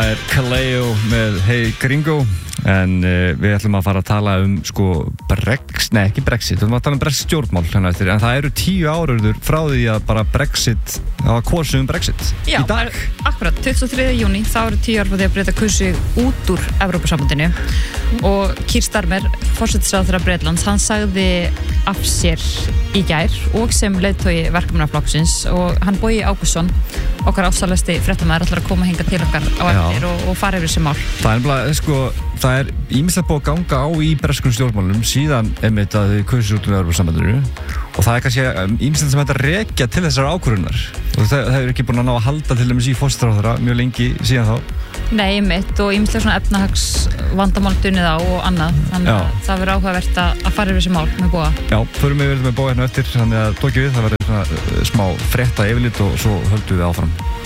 Það Kaleo með Hey Gringo en við ætlum að fara að tala sko Brexit, nei ekki Brexit, við ætlum að tala Brexit stjórnmál eftir, en það eru 10 áraður frá því að bara Brexit, það var kosið Brexit Já, í dag. Akkurat, 23. júní, þá eru 10 ár frá því að Breta kusu út úr Evrópusambandinu og Keir Starmer, forsætisráðherra Bretlands, hann sagði af sér í gær og sem leiðtogi verkefnaflokksins og hann Bogi Ágústsson, okkar ásælasti fréttamaður, ætlar að koma hingað til okkar á eftir og fara yfir þessi mál. Það er ýmislegt búið að ganga á í breskum stjórnmálum síðan einmitt að þau kusu út úr Evrópusambandinu og það er kannski ýmislegt sem hægt að rekja til þessar ákvörðunar og það er ekki búin að ná að halda til dæmis í forsætisráðherra mjög lengi síðan þá. Nei, einmitt og ýmislegt svona efnahagsvandamál dunnið á og annað, þannig að það verður áhugavert að fara yfir þessi mál með Boga. Já, förum við með Boga hérna eftir, þannig að tókjum við, það verður svona smá frétta yfirlit og svo höldum við áfram.